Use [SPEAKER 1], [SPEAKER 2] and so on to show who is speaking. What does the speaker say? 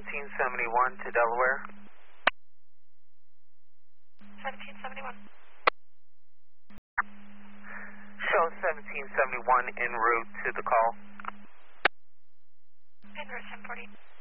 [SPEAKER 1] 1771 to Delaware.
[SPEAKER 2] 1771.
[SPEAKER 1] Show 1771 en route to the call.
[SPEAKER 2] En route 1040.